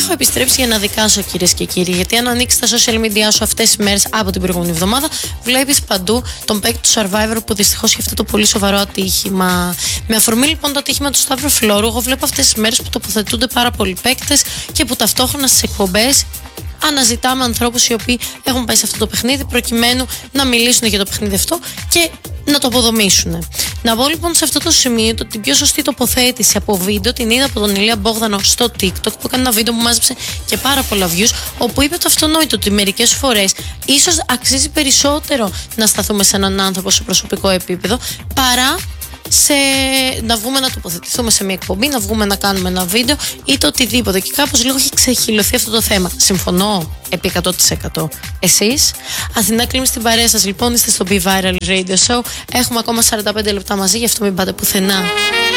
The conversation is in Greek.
Έχω επιστρέψει για να δικάσω, κυρίες και κύριοι, γιατί αν ανοίξει τα social media σου αυτές τις μέρες από την προηγούμενη εβδομάδα, βλέπεις παντού τον παίκτη του Survivor που δυστυχώς είχε αυτό το πολύ σοβαρό ατύχημα. Με αφορμή λοιπόν το ατύχημα του Σταύρου Φλόρου, εγώ βλέπω αυτές τις μέρες που τοποθετούνται πάρα πολλοί παίκτες και που ταυτόχρονα στις εκπομπές αναζητάμε ανθρώπους οι οποίοι έχουν πάει σε αυτό το παιχνίδι προκειμένου να μιλήσουν για το παιχνίδι αυτό και να το αποδομήσουν. Να πω λοιπόν σε αυτό το σημείο ότι την πιο σωστή τοποθέτηση από βίντεο την είδα από τον Ηλία Μπόγδανο στο TikTok, που έκανε ένα βίντεο που μάζεψε και πάρα πολλά views, όπου είπε το αυτονόητο ότι μερικές φορές ίσως αξίζει περισσότερο να σταθούμε σε έναν άνθρωπο σε προσωπικό επίπεδο παρά να βγούμε να τοποθετηθούμε σε μια εκπομπή, να βγούμε να κάνουμε ένα βίντεο ή το οτιδήποτε. Και κάπως λίγο έχει ξεχυλωθεί αυτό το θέμα. Συμφωνώ επί 100%. Εσείς, Αθηνά Κλίμη στην παρέα σας, λοιπόν, είστε στο Be Viral Radio Show. Έχουμε ακόμα 45 λεπτά μαζί, γι' αυτό μην πάτε πουθενά.